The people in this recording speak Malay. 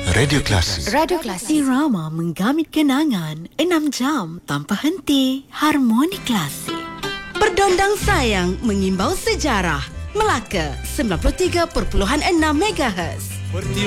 Radio Klasik. Radio Klasik. Irama menggamit kenangan 6 jam tanpa henti. Harmoni Klasik. Berdondang sayang mengimbau sejarah. Melaka 93.6 MHz.